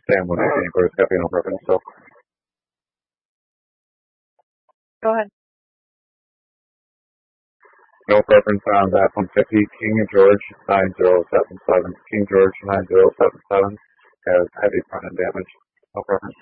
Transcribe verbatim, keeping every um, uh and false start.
Sam would make any British copy, no preference, so. Go ahead. No preference on that one fifty. King George nine zero seven seven. King George nine zero seven seven has heavy front end damage. No preference.